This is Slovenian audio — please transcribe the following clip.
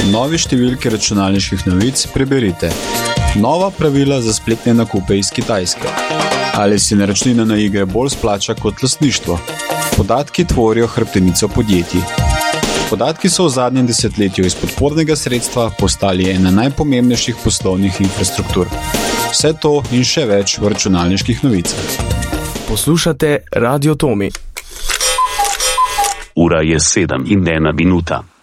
novi številki računalniških novic preberite. Nova pravila za spletne nakupe iz Kitajske. Ali si naročnina na igre bolj splača kot lastništvo? Podatki tvorijo hrbtenico podjetij. Podatki so v zadnjem desetletju iz podpornega sredstva postali ena najpomembnejših poslovnih infrastruktur. Vse to in še več v računalniških novicah. Poslušate Radio Tomi. Ura je 7:01.